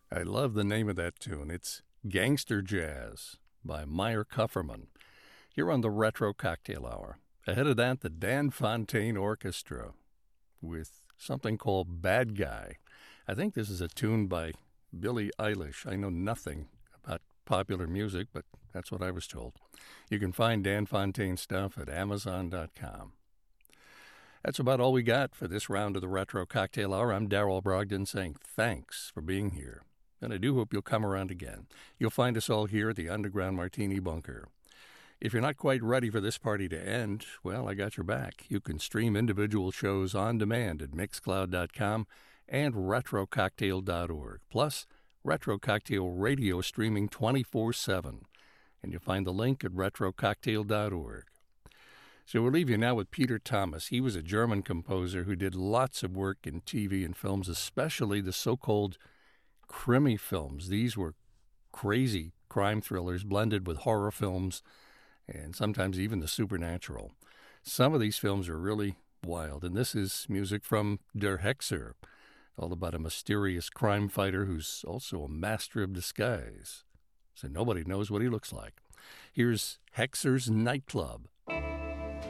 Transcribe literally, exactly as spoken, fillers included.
I love the name of that tune. It's Gangster Jazz by Meyer Kupferman, here on the Retro Cocktail Hour. Ahead of that, the Dan Fontaine Orchestra with something called Bad Guy. I think this is a tune by Billie Eilish. I know nothing about popular music, but that's what I was told. You can find Dan Fontaine stuff at amazon dot com. That's about all we got for this round of the Retro Cocktail Hour. I'm Darrell Brogdon saying thanks for being here. And I do hope you'll come around again. You'll find us all here at the Underground Martini Bunker. If you're not quite ready for this party to end, well, I got your back. You can stream individual shows on demand at mixcloud dot com and retro cocktail dot org. Plus, Retro Cocktail Radio streaming twenty-four seven. And you'll find the link at retro cocktail dot org. So we'll leave you now with Peter Thomas. He was a German composer who did lots of work in T V and films, especially the so-called Krimi films. These were crazy crime thrillers blended with horror films and sometimes even the supernatural. Some of these films are really wild, and this is music from Der Hexer, all about a mysterious crime fighter who's also a master of disguise, so nobody knows what he looks like. Here's Hexer's Nightclub